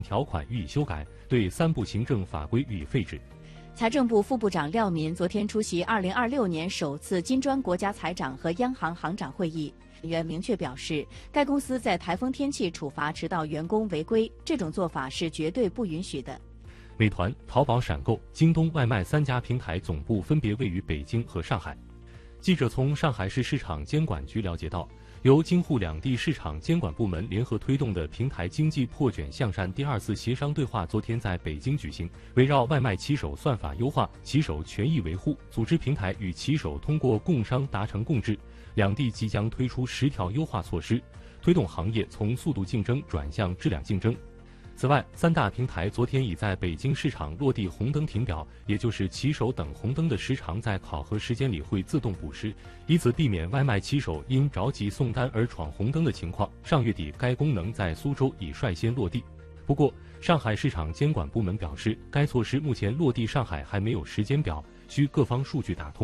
条款予以修改，对3部行政法规予以废止。 财政部副部长廖民昨天出席2026年首次金砖国家财长和央行行长会议，员明确表示，该公司在台风天气处罚迟到员工违规，这种做法是绝对不允许的。 美团、淘宝闪购、京东外卖3家平台总部分别位于北京和上海。记者从上海市市场监管局了解到，由京沪两地市场监管部门联合推动的平台经济破卷向善第2次协商对话昨天在北京举行，围绕外卖骑手算法优化、骑手权益维护、组织平台与骑手通过共商达成共治，两地即将推出10条优化措施，推动行业从速度竞争转向质量竞争。此外，3大平台昨天已在北京市场落地红灯停表，也就是骑手等红灯的时长在考核时间里会自动补时，以此避免外卖骑手因着急送单而闯红灯的情况。上月底，该功能在苏州已率先落地。不过，上海市场监管部门表示，该措施目前落地上海还没有时间表，需各方数据打通。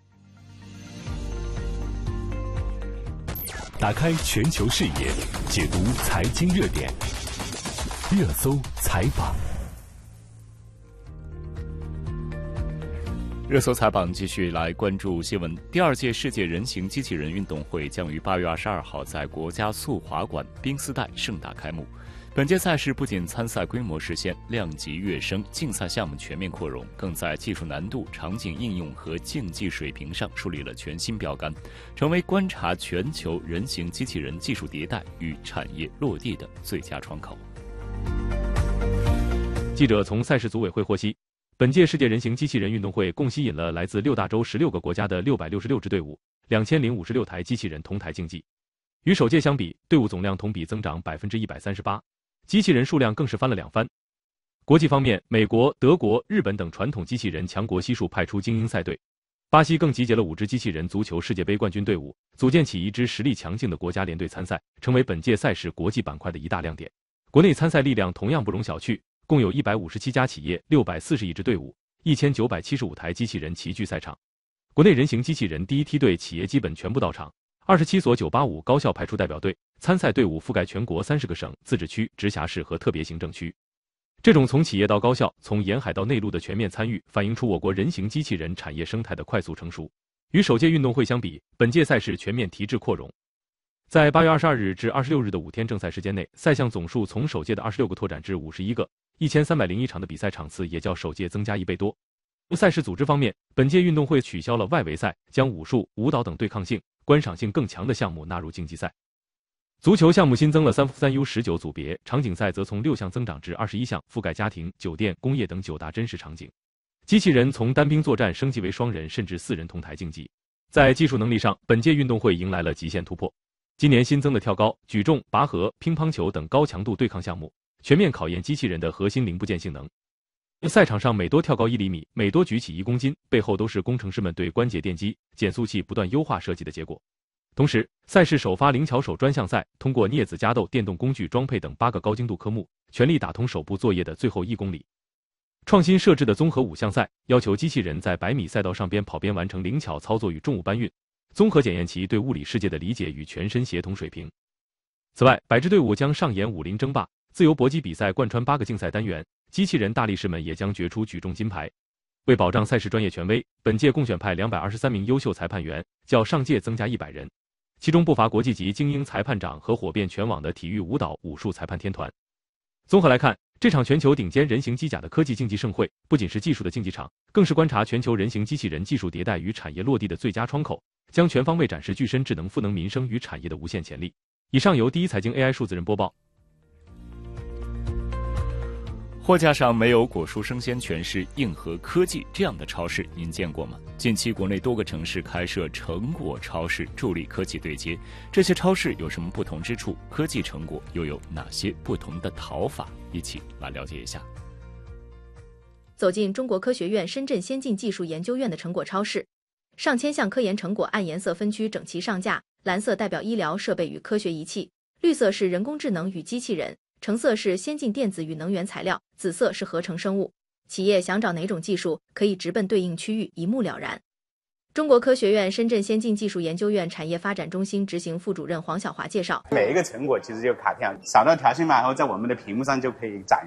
打开全球视野，解读财经热点。热搜采访， 热搜采访继续来关注新闻。第2届世界人形机器人运动会将于8月22号在国家速滑馆冰丝带盛大开幕。本届赛事不仅参赛规模实现量级跃升，竞赛项目全面扩容，更在技术难度、场景应用和竞技水平上树立了全新标杆，成为观察全球人形机器人技术迭代与产业落地的最佳窗口。 记者从赛事组委会获悉，本届世界人形机器人运动会共吸引了来自6大洲16个国家的666支队伍，2056台机器人同台竞技。与首届相比，队伍总量同比增长138%，机器人数量更是翻了2番。国际方面，美国、德国、日本等传统机器人强国悉数派出精英赛队，巴西更集结了5支机器人足球世界杯冠军队伍，组建起一支实力强劲的国家联队参赛，成为本届赛事国际板块的一大亮点。国内参赛力量同样不容小觑，共有157家企业、641支队伍、1975台机器人齐聚赛场。国内人形机器人第一梯队企业基本全部到场，27所985高校派出代表队，参赛队伍覆盖全国30个省、自治区、直辖市和特别行政区。这种从企业到高校、从沿海到内陆的全面参与，反映出我国人形机器人产业生态的快速成熟。与首届运动会相比，本届赛事全面提质扩容。在8月22日至26日的5天正赛时间内，赛项总数从首届的26个拓展至51个，1301场的比赛场次也较首届增加1倍多。赛事组织方面，本届运动会取消了外围赛，将武术、舞蹈等对抗性、观赏性更强的项目纳入竞技赛。足球项目新增了3x3U19组别，场景赛则从6项增长至21项，覆盖家庭、酒店、工业等9大真实场景。机器人从单兵作战升级为双人甚至4人同台竞技。在技术能力上，本届运动会迎来了极限突破。今年新增的跳高、举重、拔河、乒乓球等高强度对抗项目，全面考验机器人的核心零部件性能。赛场上每多跳高1厘米，每多举起1公斤，背后都是工程师们对关节电机、减速器不断优化设计的结果。同时，赛事首发灵巧手专项赛通过镊子夹斗、电动工具装配等8个高精度科目，全力打通手部作业的最后1公里。创新设置的综合5项赛要求机器人在100米赛道上边跑边完成灵巧操作与重物搬运，综合检验其对物理世界的理解与全身协同水平。此外，100支队伍将上演武林争霸、自由搏击比赛，贯穿8个竞赛单元，机器人大力士们也将决出举重金牌。为保障赛事专业权威，本届共选派223名优秀裁判员，较上届增加100人，其中不乏国际级精英裁判长和火遍全网的体育、舞蹈、武术裁判天团。综合来看，这场全球顶尖人形机甲的科技竞技盛会，不仅是技术的竞技场，更是观察全球人形机器人技术迭代与产业落地的最佳窗口，将全方位展示具身智能赋能民生与产业的无限潜力。以上由第一财经 AI 数字人播报。 货架上没有果蔬生鲜，全是硬核科技，这样的超市您见过吗？近期国内多个城市开设成果超市，助力科技对接。这些超市有什么不同之处？科技成果又有哪些不同的讨法？一起来了解一下。 走进中国科学院深圳先进技术研究院的成果超市，上千项科研成果按颜色分区整齐上架，蓝色代表医疗设备与科学仪器，绿色是人工智能与机器人，橙色是先进电子与能源材料，紫色是合成生物。企业想找哪种技术，可以直奔对应区域，一目了然。 中国科学院深圳先进技术研究院产业发展中心执行副主任黄晓华介绍， 每一个成果其实就卡片扫到条形码后，在我们的屏幕上就可以展